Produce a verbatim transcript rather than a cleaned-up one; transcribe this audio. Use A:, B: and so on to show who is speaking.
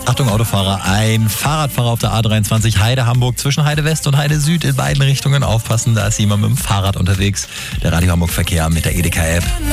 A: Achtung Autofahrer, ein Fahrradfahrer auf der A dreiundzwanzig Heide Hamburg zwischen Heide West und Heide Süd in beiden Richtungen aufpassen, da ist jemand mit dem Fahrrad unterwegs. Der Radio Hamburg Verkehr mit der Edeka App.